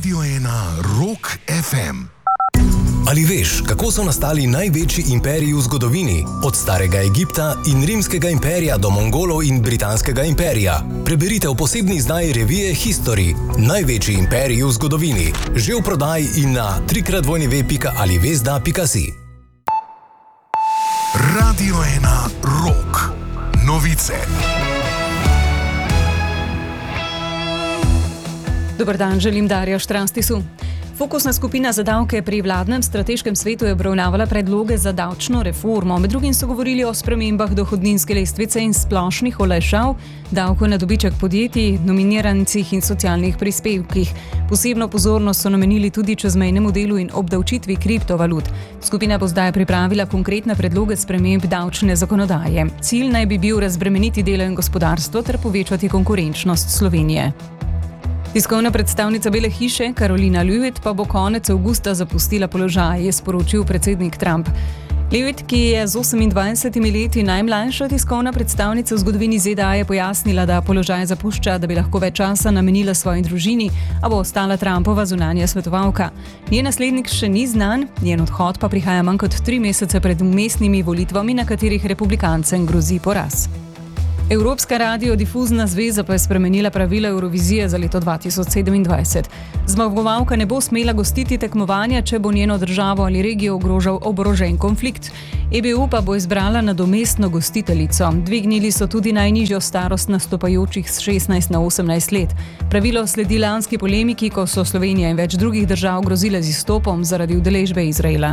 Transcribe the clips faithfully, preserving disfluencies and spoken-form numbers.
Radio ena Rock F M. Ali veš, kako so nastali največji imperiji v zgodovini? Od starega Egipta in rimskega imperija do Mongolov in britanskega imperija. Preberite v posebni izdaji revije History. Največji imperiji v zgodovini. Že v prodaji in na trikrat v pika alivezda pika si. Radio ena Rock. Novice. Dober dan, želim Darjo Štranstisu. Fokusna skupina za davke pri vladnem strateškem svetu je obravnavala predloge za davčno reformo. Med drugim so govorili o spremembah dohodninske lestvice in splošnih olajšav, davko na dobiček podjetij, nominirancih in socialnih prispevkih. Posebno pozornost so namenili tudi čezmejnemu delu in obdavčitvi kriptovalut. Skupina bo zdaj pripravila konkretne predloge sprememb davčne zakonodaje. Cilj naj bi bil razbremeniti delo in gospodarstvo ter povečati konkurenčnost Slovenije. Tiskovna predstavnica Bele hiše Karolina Leavitt pa bo konec avgusta zapustila položaj, je sporočil predsednik Trump. Leavitt, ki je z osemindvajsetimi leti najmlajša tiskovna predstavnica v zgodovini Z D A, je pojasnila, da položaj zapušča, da bi lahko več časa namenila svoji družini, a bo ostala Trumpova zunanja svetovalka. Njen naslednik še ni znan, njen odhod pa prihaja manj kot tri mesece pred vmesnimi volitvami, na katerih republikancem grozi poraz. Evropska radiodifuzna zveza pa je spremenila pravila Eurovizije za leto dva tisoč sedemindvajset. Zmagovalka ne bo smela gostiti tekmovanja, če bo njeno državo ali regijo ogrožal oborožen konflikt. E B U pa bo izbrala nadomestno gostiteljico. Dvignili so tudi najnižjo starost nastopajočih s šestnajst na osemnajst let. Pravilo sledi lanski polemiki, ko so Slovenija in več drugih držav grozile z izstopom zaradi udeležbe Izraela.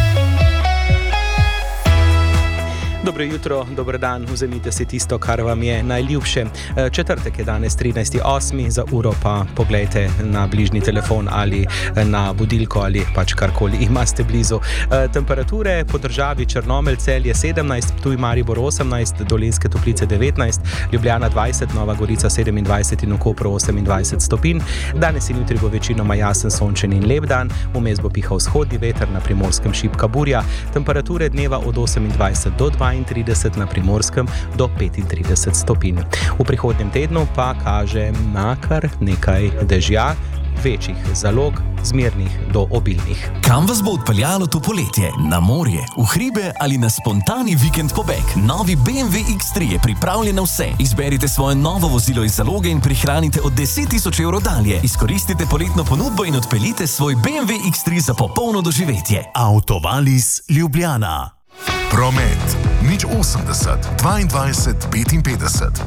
Dobro jutro, dober dan, vzemite si tisto, kar vam je najljubše. Četrtek je danes trinajsti osmi, za uro pa poglejte na bližnji telefon ali na budilko ali pač karkoli imate blizu. Temperature po državi: Črnomelj, Celje sedemnajst, Ptuj, Maribor osemnajst, Dolenjske Toplice devetnajst, Ljubljana dvajset, Nova Gorica sedemindvajset in v Kopru osemindvajset stopinj. Danes in jutri bo večinoma jasen, sončen in lep dan, vmes bo pihal vzhodni veter, na Primorskem šibka burja. Temperature dneva od osemindvajset do dvaintrideset, na Primorskem do petintrideset stopinj. V prihodnjem tednu pa kaže na kar nekaj dežja, večjih zalog, zmernih do obilnih. Kam vas bo odpeljalo to poletje? Na morje, v hribe ali na spontani vikend pobeg? Novi B M W X tri je pripravljen na vse. Izberite svoje novo vozilo iz zaloge in prihranite od deset tisoč evrov dalje. Izkoristite poletno ponudbo in odpeljite svoj B M W X tri za popolno doživetje. Autovalis Ljubljana. Promet nič osemdeset dvaindvajset petinpetdeset.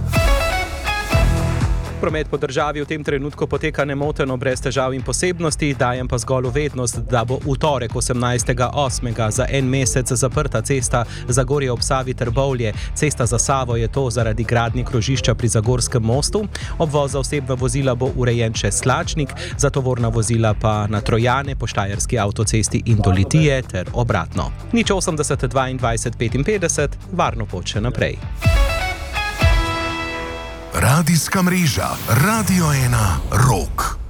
Promet po državi v tem trenutku poteka nemoteno, brez težav in posebnosti, dajem pa zgolj vednost, da bo v torek osemnajstega osmega za en mesec zaprta cesta Zagorje ob Savi Trbovlje. Cesta za Savo je to zaradi gradnje krožišča pri Zagorskem mostu. Obvoz za osebna vozila bo urejen čez Slačnik, za tovorna vozila pa na Trojane, po Štajerski avtocesti in do Litije ter obratno. nič osemdeset dvaindvajset petinpetdeset, varno pot še naprej. Radijska mreža Radio ena Rock.